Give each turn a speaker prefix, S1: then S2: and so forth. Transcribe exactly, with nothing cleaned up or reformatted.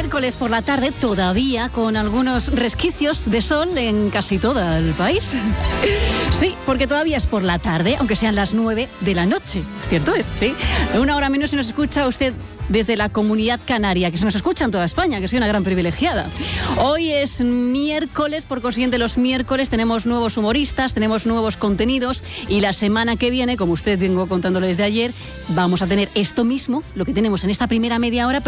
S1: miércoles por la tarde, todavía con algunos resquicios de sol en casi todo el país. Sí, porque todavía es por la tarde, aunque sean las nueve de la noche. ¿Es cierto? Es, sí. Una hora menos si nos escucha usted desde la Comunidad Canaria, que se nos escucha en toda España, que soy una gran privilegiada. Hoy es miércoles, por consiguiente los miércoles tenemos nuevos humoristas, tenemos nuevos contenidos y la semana que viene, como usted vengo contándole desde ayer, vamos a tener esto mismo, lo que tenemos en esta primera media hora,